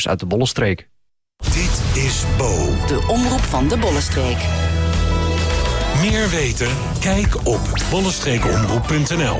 dus uit de Bollenstreek. Dit is Bo. De omroep van de Bollenstreek. Meer weten? Kijk op bollenstreekomroep.nl.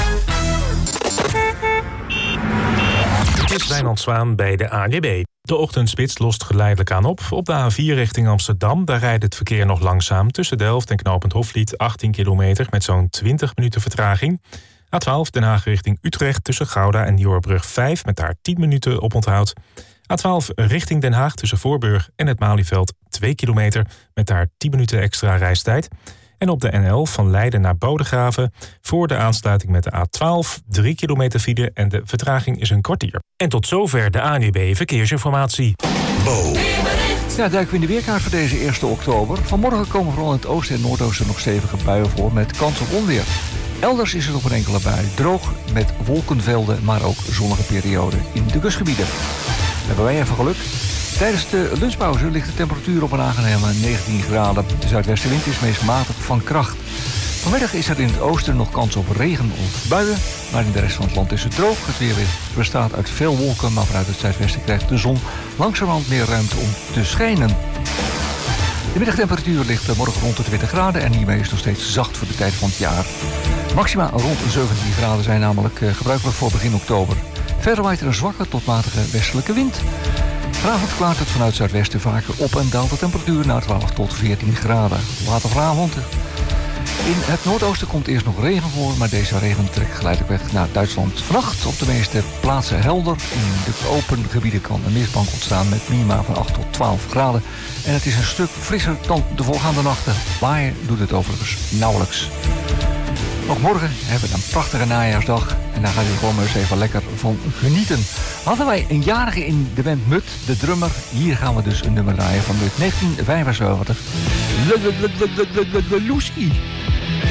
Het is Wijnand Zwaan bij de ANWB. De ochtendspits lost geleidelijk aan op. Op de A4 richting Amsterdam, daar rijdt het verkeer nog langzaam. Tussen Delft en knooppunt Hofvliet 18 kilometer met zo'n 20 minuten vertraging. A12 Den Haag richting Utrecht tussen Gouda en Nieuwerbrug 5 met daar 10 minuten oponthoud. A12 richting Den Haag tussen Voorburg en het Malieveld 2 kilometer met daar 10 minuten extra reistijd. En op de N11 van Leiden naar Bodegraven voor de aansluiting met de A12 3 kilometer file en de vertraging is een kwartier. En tot zover de ANWB Verkeersinformatie. Bo. Ja, duiken we in de weerkaart voor deze 1 oktober. Vanmorgen komen vooral in het oosten en noordoosten nog stevige buien voor met kans op onweer. Elders is het op een enkele bui droog met wolkenvelden, maar ook zonnige perioden in de kustgebieden. Hebben wij even geluk. Tijdens de lunchpauze ligt de temperatuur op een aangename 19 graden. De zuidwestenwind is meest matig van kracht. Vanmiddag is er in het oosten nog kans op regen of buien, maar in de rest van het land is het droog. Het weer bestaat uit veel wolken, maar vanuit het zuidwesten krijgt de zon langzamerhand meer ruimte om te schijnen. De middagtemperatuur ligt morgen rond de 20 graden en hiermee is het nog steeds zacht voor de tijd van het jaar. Maxima rond 17 graden zijn namelijk gebruikelijk voor begin oktober. Verder waait er een zwakke tot matige westelijke wind. Vanavond klaart het vanuit zuidwesten vaker op en daalt de temperatuur naar 12 tot 14 graden. Later vanavond. In het noordoosten komt eerst nog regen voor, maar deze regen trekt geleidelijk weg naar Duitsland. Vannacht op de meeste plaatsen helder. In de open gebieden kan een mistbank ontstaan met minima van 8 tot 12 graden. En het is een stuk frisser dan de voorgaande nachten. Waaien doet het overigens nauwelijks. Nog morgen hebben we een prachtige najaarsdag. En daar gaat u gewoon maar eens even lekker van genieten. Hadden wij een jarige in de band Mut, de drummer. Hier gaan we dus een nummer draaien van Mut 1975. Lucy.